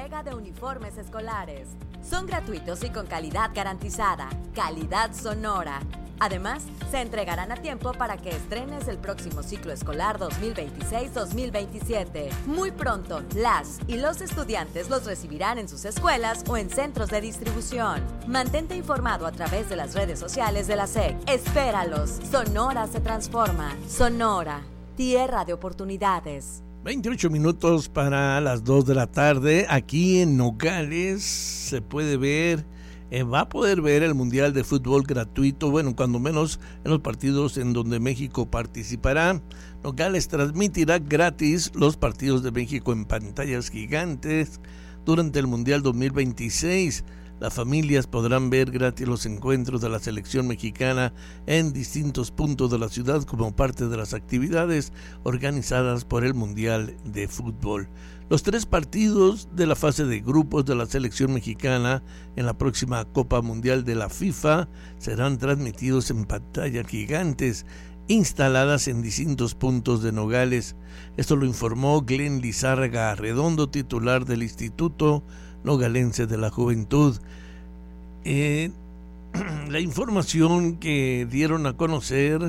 entrega de uniformes escolares. Son gratuitos y con calidad garantizada. Calidad Sonora. Además, se entregarán a tiempo para que estrenes el próximo ciclo escolar 2026-2027. Muy pronto, las y los estudiantes los recibirán en sus escuelas o en centros de distribución. Mantente informado a través de las redes sociales de la SEC. Espéralos. Sonora se transforma. Sonora, tierra de oportunidades. 28 minutos para las 2 de la tarde. Aquí en Nogales se puede ver... va a poder ver el Mundial de Fútbol gratuito, bueno, cuando menos en los partidos en donde México participará. Nogales transmitirá gratis los partidos de México en pantallas gigantes durante el Mundial 2026. Las familias podrán ver gratis los encuentros de la selección mexicana en distintos puntos de la ciudad como parte de las actividades organizadas por el Mundial de Fútbol. Los 3 partidos de la fase de grupos de la selección mexicana en la próxima Copa Mundial de la FIFA serán transmitidos en pantallas gigantes instaladas en distintos puntos de Nogales. Esto lo informó Glenn Lizárraga Arredondo, titular del Instituto Nogalense de la Juventud. La información que dieron a conocer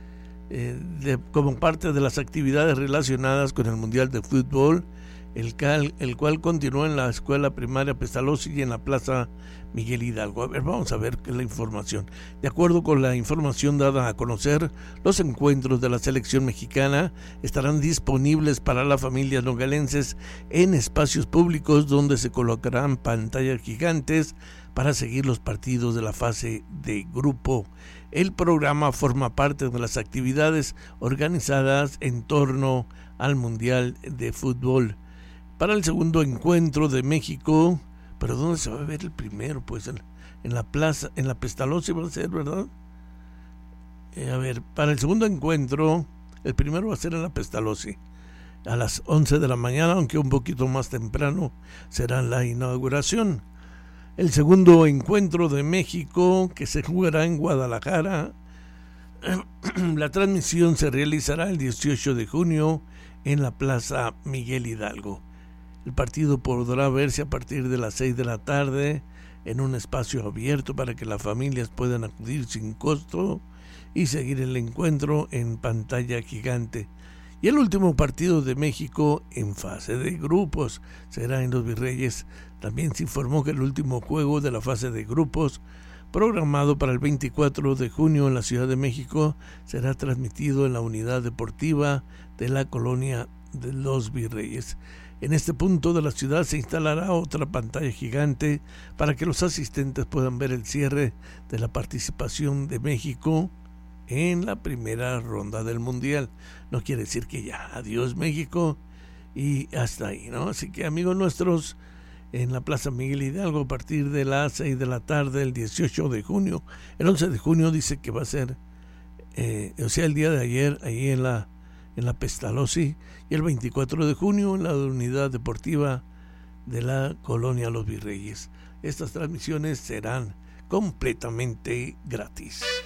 como parte de las actividades relacionadas con el Mundial de Fútbol, el cual continuó en la escuela primaria Pestalozzi y en la Plaza Miguel Hidalgo. A ver, vamos a ver qué es la información. De acuerdo con la información dada a conocer, los encuentros de la selección mexicana estarán disponibles para las familias nogalenses en espacios públicos donde se colocarán pantallas gigantes para seguir los partidos de la fase de grupo. El programa forma parte de las actividades organizadas en torno al Mundial de Fútbol. Para el segundo encuentro de México, ¿pero dónde se va a ver el primero? Pues en la plaza, en la Pestalozzi va a ser, ¿verdad? A ver, para el segundo encuentro, el primero va a ser en la Pestalozzi, a las 11 de la mañana, aunque un poquito más temprano será la inauguración. El segundo encuentro de México, que se jugará en Guadalajara, la transmisión se realizará el 18 de junio en la Plaza Miguel Hidalgo. El partido podrá verse a partir de las 6 de la tarde en un espacio abierto para que las familias puedan acudir sin costo y seguir el encuentro en pantalla gigante. Y el último partido de México en fase de grupos será en Los Virreyes. También se informó que el último juego de la fase de grupos, programado para el 24 de junio en la Ciudad de México, será transmitido en la unidad deportiva de la colonia de Los Virreyes. En este punto de la ciudad se instalará otra pantalla gigante para que los asistentes puedan ver el cierre de la participación de México en la primera ronda del Mundial. No quiere decir que ya, adiós México y hasta ahí, ¿no? Así que, amigos nuestros, en la Plaza Miguel Hidalgo a partir de las 6 de la tarde el 18 de junio. El 11 de junio dice que va a ser, el día de ayer, ahí en la Pestalozzi, y el 24 de junio en la unidad deportiva de la colonia Los Virreyes. Estas transmisiones serán completamente gratis.